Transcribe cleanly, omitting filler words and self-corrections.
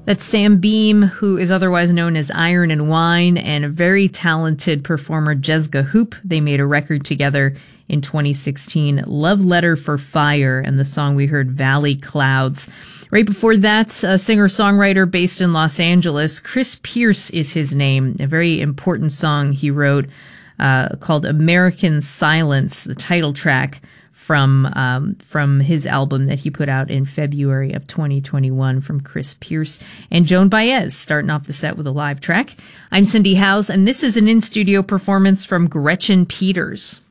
That's Sam Beam, who is otherwise known as Iron and Wine, and a very talented performer, Jezga Hoop. They made a record together in 2016, Love Letter for Fire, and the song we heard, Valley Clouds. Right before that, a singer-songwriter based in Los Angeles, Chris Pierce is his name. A very important song he wrote called American Silence, the title track from his album that he put out in February of 2021 from Chris Pierce and Joan Baez, starting off the set with a live track. I'm Cindy Howes, and this is an in-studio performance from Gretchen Peters.